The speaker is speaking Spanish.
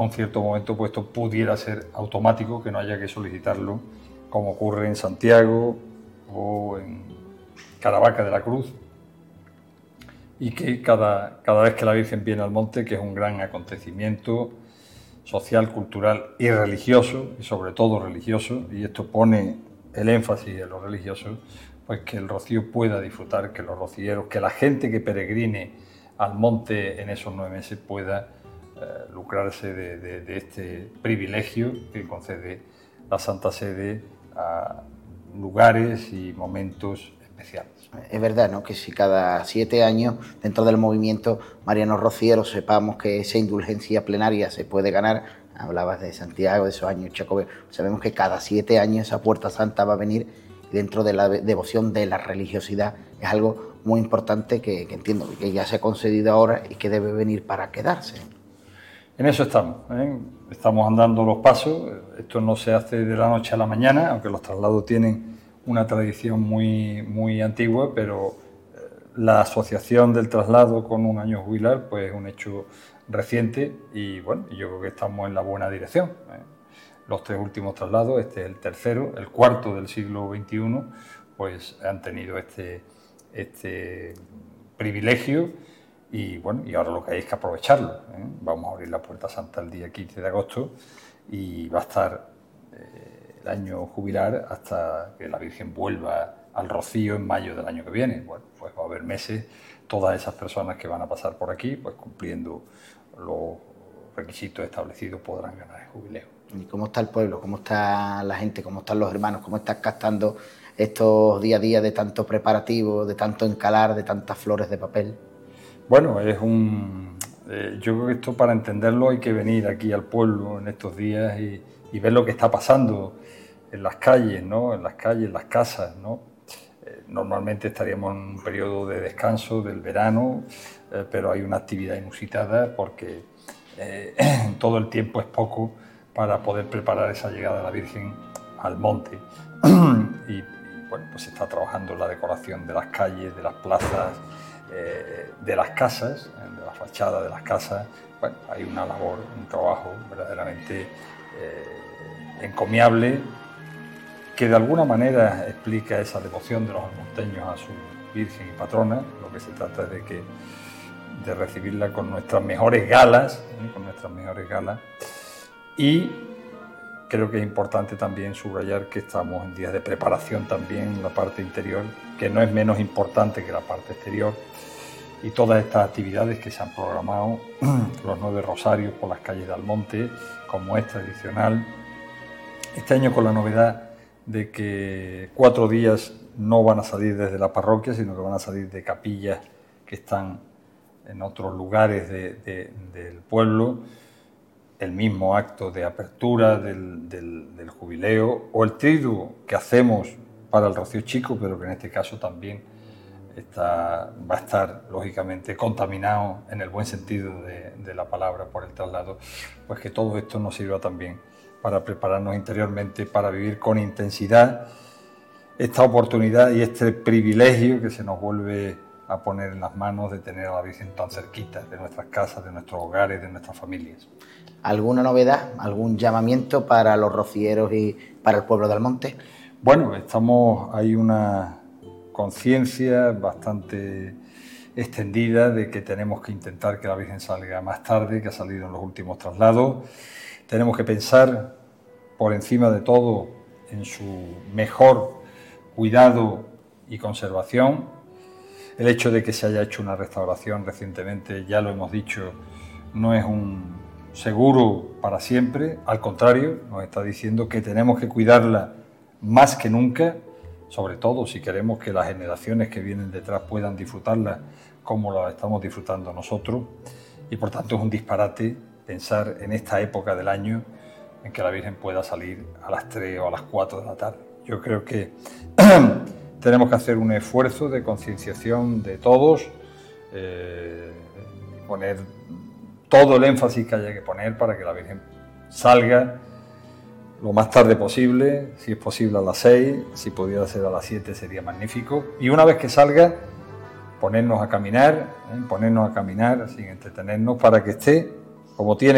a un cierto momento pues esto pudiera ser automático, que no haya que solicitarlo, como ocurre en Santiago o en Caravaca de la Cruz, y que cada vez que la Virgen viene al monte, que es un gran acontecimiento social, cultural y religioso, y sobre todo religioso, y esto pone el énfasis en lo religioso, pues que el rocío pueda disfrutar, que los rocieros, que la gente que peregrine al monte en esos 9 meses pueda lucrarse de este privilegio que concede la Santa Sede a lugares y momentos especiales. Es verdad, ¿no?, que si cada 7 años dentro del movimiento marianos rocieros sepamos que esa indulgencia plenaria se puede ganar. Hablabas de Santiago, de esos años Chacobeo, sabemos que cada 7 años esa Puerta Santa va a venir, y dentro de la devoción, de la religiosidad, es algo muy importante que entiendo que ya se ha concedido ahora y que debe venir para quedarse. En eso estamos, estamos andando los pasos. Esto no se hace de la noche a la mañana, aunque los traslados tienen una tradición muy antigua, pero la asociación del traslado con un año jubilar pues es un hecho reciente, y bueno, yo creo que estamos en la buena dirección. Los 3 últimos traslados, este es el tercero, el cuarto del siglo XXI, pues han tenido este privilegio. Y bueno, y ahora lo que hay es que aprovecharlo. Vamos a abrir la Puerta Santa el día 15 de agosto y va a estar el año jubilar hasta que la Virgen vuelva al Rocío en mayo del año que viene. Bueno, pues va a haber meses, todas esas personas que van a pasar por aquí, pues cumpliendo los requisitos establecidos, podrán ganar el jubileo. ¿Y cómo está el pueblo? ¿Cómo está la gente? ¿Cómo están los hermanos? ¿Cómo están captando estos día a día de tanto preparativo, de tanto encalar, de tantas flores de papel? Bueno, yo creo que esto, para entenderlo, hay que venir aquí al pueblo en estos días y ver lo que está pasando en las calles, ¿no? En las calles, en las casas, ¿no? Normalmente estaríamos en un periodo de descanso del verano, pero hay una actividad inusitada porque todo el tiempo es poco para poder preparar esa llegada de la Virgen al monte. Y bueno, pues se está trabajando en la decoración de las calles, de las plazas, de las casas, de la fachada de las casas. Bueno, hay una labor, un trabajo verdaderamente encomiable, que de alguna manera explica esa devoción de los almonteños a su Virgen y patrona. Lo que se trata es de recibirla con nuestras mejores galas, y creo que es importante también subrayar que estamos en días de preparación también en la parte interior, que no es menos importante que la parte exterior. Y todas estas actividades que se han programado, los 9 rosarios por las calles de Almonte, como es tradicional, este año con la novedad de que 4 días no van a salir desde la parroquia, sino que van a salir de capillas que están en otros lugares del pueblo, el mismo acto de apertura del jubileo, o el triduo que hacemos para el Rocío Chico, pero que en este caso también va a estar lógicamente contaminado en el buen sentido de la palabra por el traslado. Pues que todo esto nos sirva también para prepararnos interiormente, para vivir con intensidad esta oportunidad y este privilegio que se nos vuelve a poner en las manos de tener a la Virgen tan cerquita de nuestras casas, de nuestros hogares, de nuestras familias. ¿Alguna novedad, algún llamamiento para los rocieros y para el pueblo de Almonte? Bueno, hay una conciencia bastante extendida de que tenemos que intentar que la Virgen salga más tarde, que ha salido en los últimos traslados. Tenemos que pensar por encima de todo en su mejor cuidado y conservación. El hecho de que se haya hecho una restauración recientemente, ya lo hemos dicho, no es un seguro para siempre. Al contrario, nos está diciendo que tenemos que cuidarla más que nunca, sobre todo si queremos que las generaciones que vienen detrás puedan disfrutarla como la estamos disfrutando nosotros. Y por tanto es un disparate pensar en esta época del año en que la Virgen pueda salir a las 3 o a las 4 de la tarde. Yo creo que tenemos que hacer un esfuerzo de concienciación de todos, poner todo el énfasis que haya que poner para que la Virgen salga lo más tarde posible, si es posible a las 6, si pudiera ser a las 7 sería magnífico. Y una vez que salga, ponernos a caminar sin entretenernos, para que esté como tiene